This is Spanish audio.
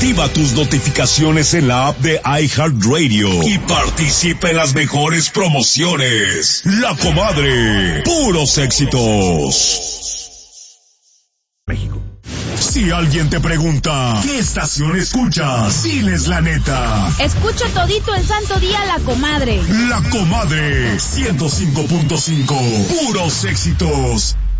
Activa tus notificaciones en la app de iHeartRadio y participa en las mejores promociones. La Comadre, puros éxitos. México. Si alguien te pregunta, ¿qué estación escuchas? Diles la neta. Escucho todito el santo día La Comadre. La Comadre, 105.5, puros éxitos.